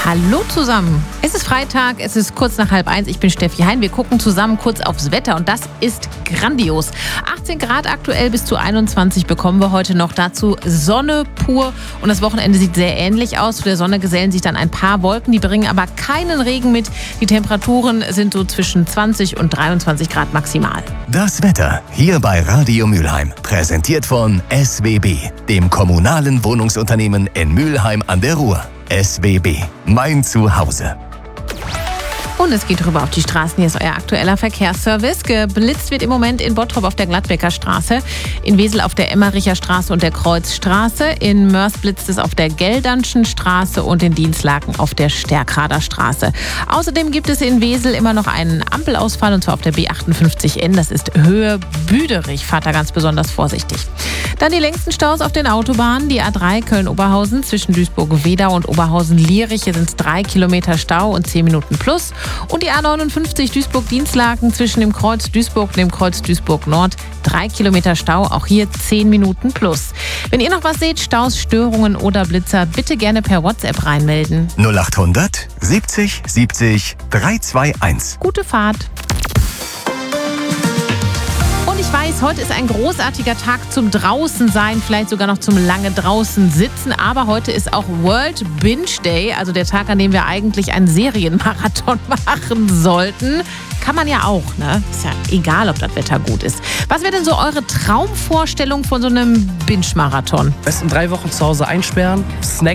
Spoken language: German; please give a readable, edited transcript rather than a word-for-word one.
Hallo zusammen. Es ist Freitag, es ist kurz nach 12:30. Ich bin Steffi Hein. Wir gucken zusammen kurz aufs Wetter und das ist grandios. 18 Grad aktuell, bis zu 21 bekommen wir heute noch. Dazu Sonne pur und das Wochenende sieht sehr ähnlich aus. Zu der Sonne gesellen sich dann ein paar Wolken, die bringen aber keinen Regen mit. Die Temperaturen sind so zwischen 20 und 23 Grad maximal. Das Wetter hier bei Radio Mülheim, präsentiert von SWB, dem kommunalen Wohnungsunternehmen in Mülheim an der Ruhr. SWB, mein Zuhause. Und es geht rüber auf die Straßen. Hier ist euer aktueller Verkehrsservice. Geblitzt wird im Moment in Bottrop auf der Gladbecker Straße, in Wesel auf der Emmericher Straße und der Kreuzstraße, in Mörs blitzt es auf der Geldernschen Straße und in Dienstlaken auf der Stärkrader Straße. Außerdem gibt es in Wesel immer noch einen Ampelausfall und zwar auf der B58N. Das ist Höhe Büderich. Fahrt da ganz besonders vorsichtig. Dann die längsten Staus auf den Autobahnen. Die A3 Köln-Oberhausen zwischen Duisburg-Wedau und Oberhausen-Lierich. Hier sind es 3 Kilometer Stau und 10 Minuten plus. Und die A59 Duisburg-Dienstlaken zwischen dem Kreuz Duisburg und dem Kreuz Duisburg-Nord. 3 Kilometer Stau, auch hier 10 Minuten plus. Wenn ihr noch was seht, Staus, Störungen oder Blitzer, bitte gerne per WhatsApp reinmelden. 0800 70 70 321. Gute Fahrt. Und ich weiß, heute ist ein großartiger Tag zum Draußensein, vielleicht sogar noch zum lange draußen sitzen. Aber heute ist auch World Binge Day, also der Tag, an dem wir eigentlich einen Serienmarathon machen sollten. Kann man ja auch, ne? Ist ja egal, ob das Wetter gut ist. Was wäre denn so eure Traumvorstellung von so einem Binge-Marathon? Besten 3 Wochen zu Hause einsperren, Snack